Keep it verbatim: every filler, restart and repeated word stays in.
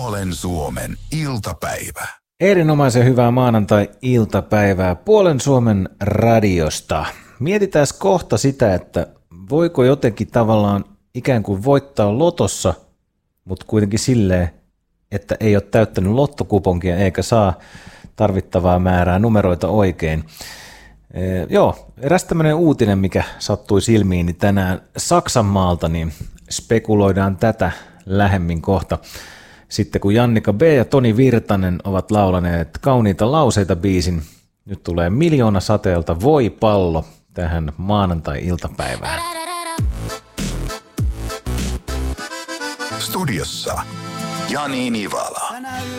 Puolen Suomen iltapäivä. Erinomaisen hyvää maanantai-iltapäivää Puolen Suomen radiosta. Mietitään kohta sitä, että voiko jotenkin tavallaan ikään kuin voittaa lotossa, mutta kuitenkin silleen, että ei ole täyttänyt lottokuponkia eikä saa tarvittavaa määrää numeroita oikein. Ee, joo, eräs tämmöinen uutinen, mikä sattui silmiini tänään Saksan maalta, niin spekuloidaan tätä lähemmin kohta. Sitten kun Jannika B. ja Toni Virtanen ovat laulaneet kauniita lauseita biisin, nyt tulee Miljoona sateelta Voi pallo tähän maanantai-iltapäivään. Studiossa Jani Nivala.